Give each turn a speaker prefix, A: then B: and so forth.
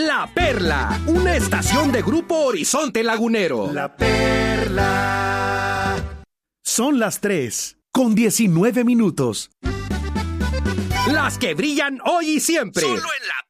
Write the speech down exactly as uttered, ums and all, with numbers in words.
A: La Perla, una estación de Grupo Horizonte Lagunero.
B: La Perla. Son las tres, con diecinueve minutos.
A: Las que brillan hoy y siempre.
C: Solo en La